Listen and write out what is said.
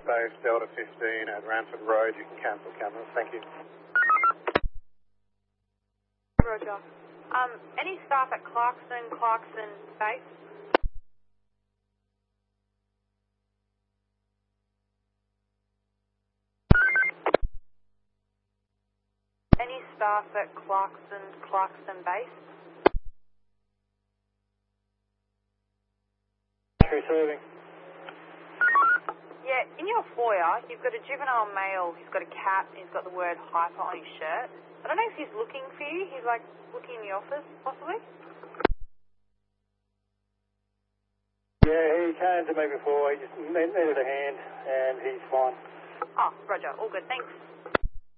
base Delta 15 at Ranford Road. You can cancel cameras. Thank you. Roger. Any staff at Clarkson base? Any staff at Clarkson base? Serving. Yeah, in your foyer, you've got a juvenile male, he's got a cat, and he's got the word hyper on his shirt. I don't know if he's looking for you, he's like looking in the office, possibly? Yeah, he came to me before, he just needed a hand, and he's fine. Oh, Roger, all good, thanks.